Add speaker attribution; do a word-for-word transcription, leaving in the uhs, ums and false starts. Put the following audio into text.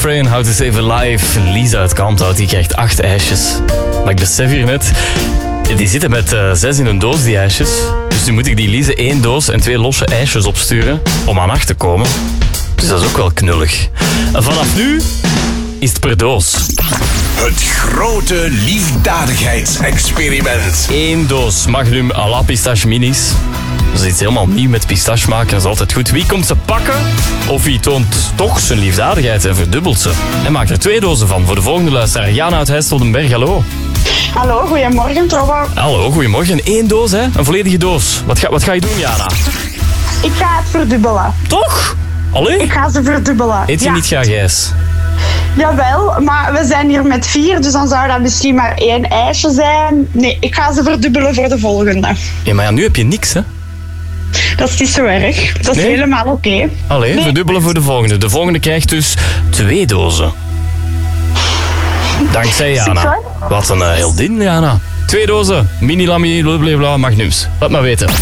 Speaker 1: Frey en How to Save a Life. Lisa uit Kalmthout, die krijgt acht ijsjes. Maar ik besef hier net, die zitten met uh, zes in een doos, die ijsjes. Dus nu moet ik die Lise één doos en twee losse ijsjes opsturen om aan acht te komen. Dus dat is ook wel knullig. En vanaf nu is het per doos.
Speaker 2: Het grote liefdadigheidsexperiment.
Speaker 1: Eén doos Magnum à la pistache minis. Dat is iets helemaal nieuw met pistache maken, dat is altijd goed. Wie komt ze pakken? Of wie toont toch zijn liefdadigheid en verdubbelt ze? En maakt er twee dozen van voor de volgende luisteraar. Jana uit Heisteldenberg, hallo.
Speaker 3: Hallo, goedemorgen, Trobbe.
Speaker 1: Hallo, goedemorgen. Eén doos, hè? Een volledige doos. Wat ga, wat ga je doen, Jana?
Speaker 3: Ik ga het verdubbelen.
Speaker 1: Toch? Allee?
Speaker 3: Ik ga ze verdubbelen.
Speaker 1: Eet je
Speaker 3: ja.
Speaker 1: niet graag ijs?
Speaker 3: Jawel, maar we zijn hier met vier, dus dan zou dat misschien maar één ijsje zijn. Nee, ik ga ze verdubbelen voor de volgende.
Speaker 1: Ja, maar ja, nu heb je niks, hè?
Speaker 3: Dat is niet zo erg. Dat is
Speaker 1: Nee?
Speaker 3: helemaal oké. Okay.
Speaker 1: Allee,
Speaker 3: Nee.
Speaker 1: verdubbelen voor de volgende. De volgende krijgt dus twee dozen. Dankzij Jana.
Speaker 3: Succes.
Speaker 1: Wat een uh, heldin, Jana. Twee dozen, mini-lamie, blablabla, Magnums. Laat maar weten.